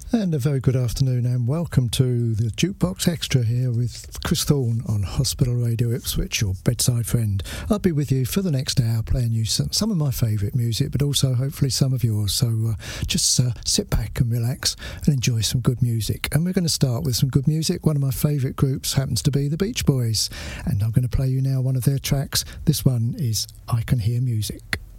And a very good afternoon and welcome to the Jukebox Extra here with Chris Thorne on Hospital Radio Ipswich, your bedside friend. I'll be with you for the next hour playing you some of my favourite music, but also hopefully some of yours. So just sit back and relax and enjoy some good music. And we're going to start with some good music. One of my favourite groups happens to be the Beach Boys, and I'm going to play you now one of their tracks. This one is I Can Hear Music.